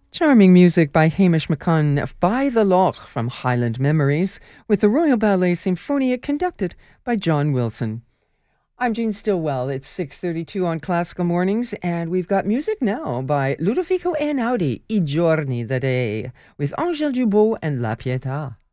Charming music by Hamish McCunn of By the Loch from Highland Memories, with the Royal Ballet Symphonia conducted by John Wilson. I'm Jean Stillwell. It's 6:32 on Classical Mornings, and we've got music now by Ludovico Einaudi, I giorni da dei, with Angèle Dubois and La Pietà.